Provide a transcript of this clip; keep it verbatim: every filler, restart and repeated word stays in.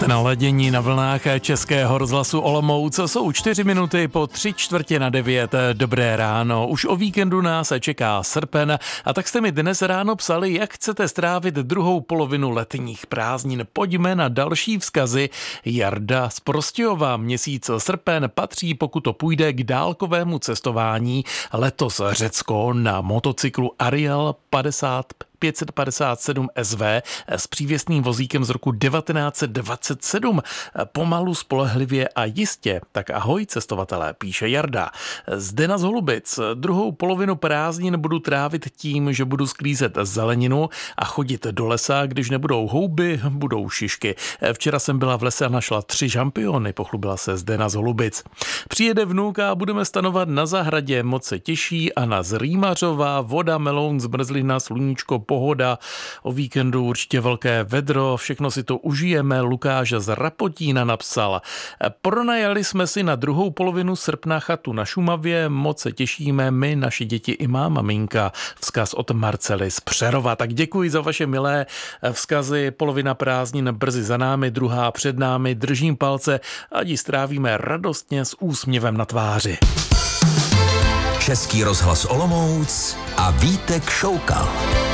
Jste naladění na vlnách Českého rozhlasu Olomouc. Jsou čtyři minuty po tři čtvrtě na devět. Dobré ráno. Už o víkendu nás čeká srpen a tak jste mi dnes ráno psali, jak chcete strávit druhou polovinu letních prázdnin. Pojďme na další vzkazy. Jarda z Prostějova. Měsíc srpen patří, pokud to půjde, k dálkovému cestování. Letos Řecko na motocyklu Ariel padesát pět set padesát sedm S V s přívěsným vozíkem z roku devatenáct set dvacet sedm. Pomalu, spolehlivě a jistě. Tak ahoj cestovatelé, píše Jarda. Zdena z Holubic. Druhou polovinu prázdnin budu trávit tím, že budu sklízet zeleninu a chodit do lesa. Když nebudou houby, budou šišky. Včera jsem byla v lese a našla tři žampiony, pochlubila se Zdena z Holubic. Přijede vnuk a budeme stanovat na zahradě. Moc se těší. Anna z Rýmařova. Voda, meloun, zmrzlina, sluníčko, pohoda, o víkendu určitě velké vedro, všechno si to užijeme. Lukáš z Rapotína napsal. Pronajali jsme si na druhou polovinu srpna chatu na Šumavě, moc se těšíme my, naši děti i má maminka. Vzkaz od Marcely z Přerova. Tak děkuji za vaše milé vzkazy. Polovina prázdnin brzy za námi, druhá před námi. Držím palce, ať ji strávíme radostně s úsměvem na tváři. Český rozhlas Olomouc a Vítek Šoukal.